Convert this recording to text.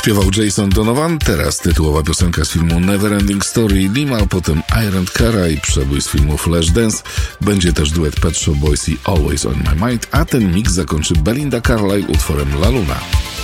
śpiewał Jason Donovan, teraz tytułowa piosenka z filmu Neverending Story Lima, a potem Iron Cara i przebój z filmu Flashdance. Będzie też duet Pet Shop Boys i Always on My Mind, a ten mix zakończy Belinda Carlisle utworem La Luna.